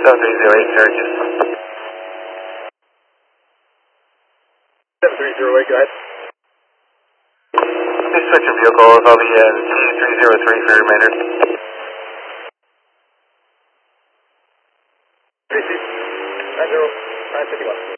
7308, Syracuse. 7308, guys. Please switch your vehicles. I'll be in T303 for your remainder. PC 90, 951.